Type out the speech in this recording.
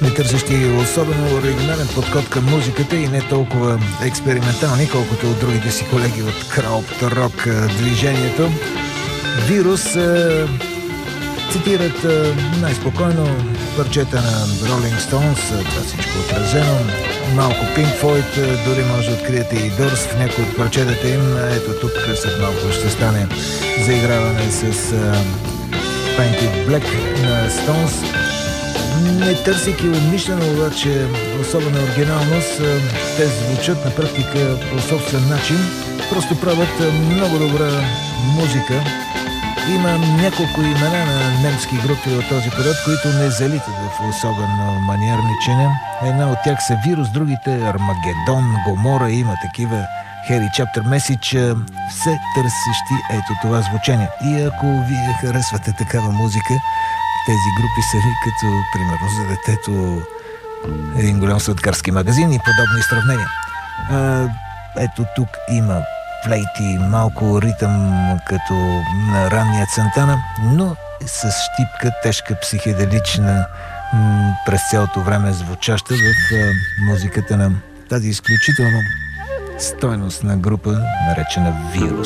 и търсещи особено оригинален подход към музиката и не толкова експериментални, колкото от другите си колеги от крауд-рок движението. Вирус цитират най-спокойно парчета на Rolling Stones, това всичко отразено, малко Pink Floyd, дори може да откриете и Doors в някои от парчетата им. Ето тук след малко ще стане заиграване с Painted Black на Stones. Не търсики умишлено обаче особена оригиналност, те звучат на практика по собствен начин, просто правят много добра музика. Има няколко имена на немски групи от този период, които не залитат в особено маниерничене. Една от тях са Вирус, другите Армагедон, Гомора, има такива Hairy Chapter Message, все търсещи ето това звучение. И ако вие харесвате такава музика, тези групи са ви като, примерно, за детето един голям сладкарски магазин и подобни сравнения. Ето тук има флейти, малко ритъм като на ранния Сантана, но с щипка тежка психеделична през цялото време звучаща в музиката на тази изключително стойностна група, наречена Вирус.